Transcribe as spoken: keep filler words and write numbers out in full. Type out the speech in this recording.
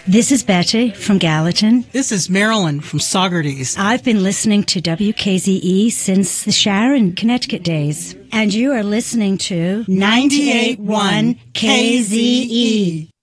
This is Betty from Gallatin. This is Marilyn from Saugerties. I've been listening to W K Z E since the Sharon, Connecticut days. And you are listening to ninety-eight point one K Z E.